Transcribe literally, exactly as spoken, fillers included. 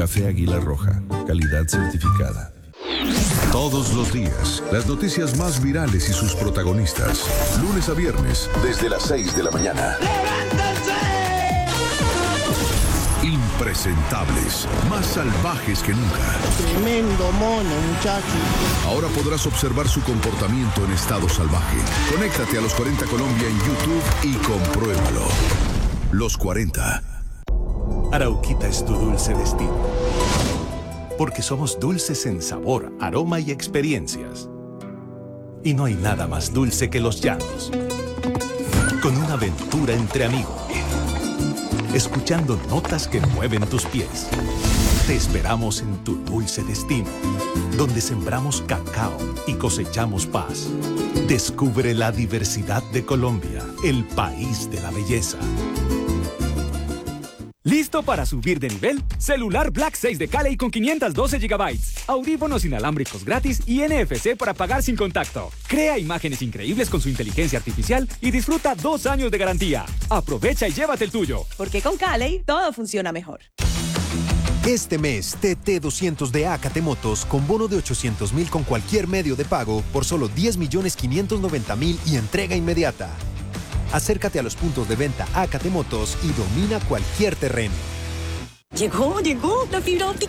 Café Águila Roja, calidad certificada. Todos los días, las noticias más virales y sus protagonistas. Lunes a viernes, desde las seis de la mañana. ¡Levántense! Impresentables, más salvajes que nunca. Tremendo mono, muchacho. Ahora podrás observar su comportamiento en estado salvaje. Conéctate a Los cuarenta Colombia en YouTube y compruébalo. Los cuarenta. Arauquita es tu dulce destino. Porque somos dulces en sabor, aroma y experiencias. Y no hay nada más dulce que los llanos. Con una aventura entre amigos. Escuchando notas que mueven tus pies. Te esperamos en tu dulce destino, donde sembramos cacao y cosechamos paz. Descubre la diversidad de Colombia, el país de la belleza. ¿Listo para subir de nivel? Celular Black seis de Cali con quinientos doce gigabytes, audífonos inalámbricos gratis y N F C para pagar sin contacto. Crea imágenes increíbles con su inteligencia artificial y disfruta dos años de garantía. Aprovecha y llévate el tuyo. Porque con Cali todo funciona mejor. Este mes, T T doscientos de Acate Motos con bono de ochocientos mil con cualquier medio de pago por solo diez millones quinientos noventa mil y entrega inmediata. Acércate a los puntos de venta Acate Motos y domina cualquier terreno. Llegó, llegó, la fibra óptica